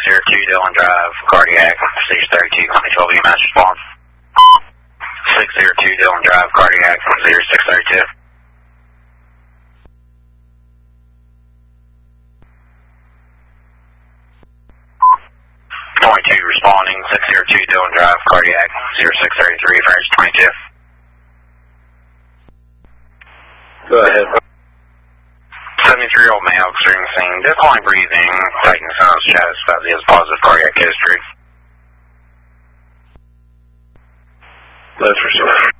602 Dillon Drive, cardiac, 632, Company 12 EMS response. 602 Dillon Drive, cardiac, 0632. 22 responding, 602 Dillon Drive, cardiac, 0633, French 22. Go ahead. 73-year-old male experiencing scene, difficulty breathing, tightening sounds, chest, he has positive cardiac history. Let's proceed.